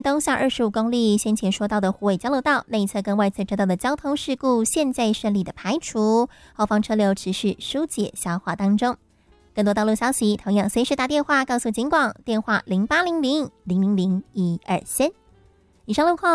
东向25公里，先前说到的虎尾交流道内侧跟外侧车道的交通事故，现在顺利的排除，后方车流持续疏解消化当中。更多道路消息，同样随时打电话告诉警广，电话0800-000-123。以上路况。